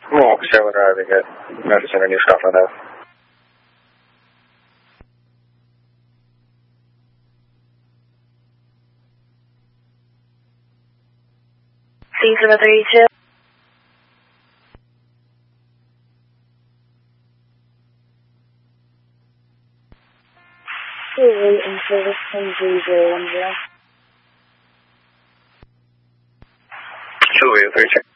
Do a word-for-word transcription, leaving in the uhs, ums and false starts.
Walk seven arriving at Madison and New Scotland Ave. C zero three two. Two in service ten three zero one zero. Two eight three two.